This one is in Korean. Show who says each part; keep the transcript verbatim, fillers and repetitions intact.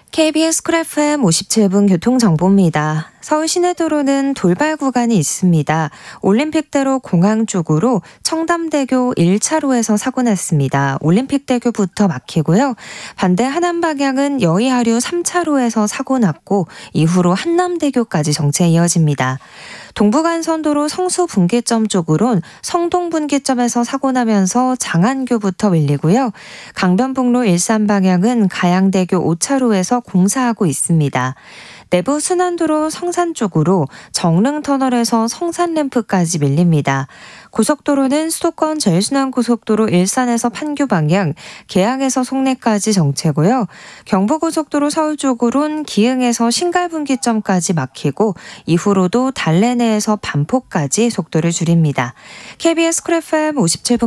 Speaker 1: 케이비에스 쿨 에프엠 오십칠 분 교통정보입니다. 서울 시내도로는 돌발 구간이 있습니다. 올림픽대로 공항 쪽으로 청담대교 일 차로에서 사고 났습니다. 올림픽대교부터 막히고요. 반대 하남 방향은 여의하류 삼 차로에서 사고 났고 이후로 한남대교까지 정체 이어집니다. 동부간선도로 성수분기점 쪽으론 성동분기점에서 사고 나면서 장안교부터 밀리고요. 강변북로 일산 방향은 가양대교 오 차로에서 공사하고 있습니다. 내부 순환도로 성산 쪽으로 정릉터널에서 성산램프까지 밀립니다. 고속도로는 수도권 제일순환고속도로 일산에서 판교 방향, 계양에서 송내까지 정체고요. 경부고속도로 서울 쪽으론 기흥에서 신갈분기점까지 막히고 이후로도 달래내에서 반포까지 속도를 줄입니다. 케이비에스 쿨 에프엠 오십칠 분